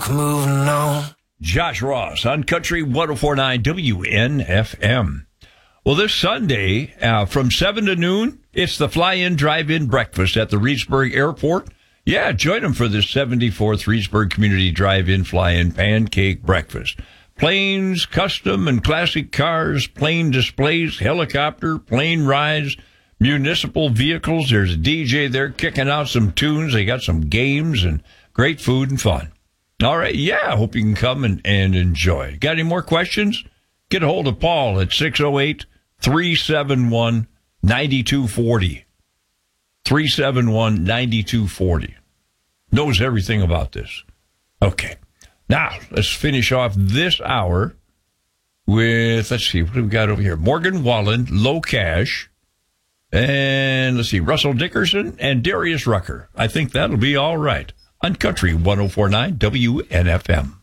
fuck moving on. Josh Ross on Country 104.9 WNFM. Well, this Sunday, from 7 to noon, it's the Fly-In Drive-In Breakfast at the Reedsburg Airport. Yeah, join them for this 74th Reedsburg Community Drive-In Fly-In Pancake Breakfast. Planes, custom and classic cars, plane displays, helicopter, plane rides, municipal vehicles. There's a DJ there kicking out some tunes. They got some games and great food and fun. All right, yeah, I hope you can come and enjoy. Got any more questions? Get a hold of Paul at 608-371-9240. 371-9240. Knows everything about this. Okay. Now, let's finish off this hour with, let's see, what do we got over here? Morgan Wallen, Low Cash, and let's see, Russell Dickerson and Darius Rucker. I think that'll be all right on Country 104.9 WNFM.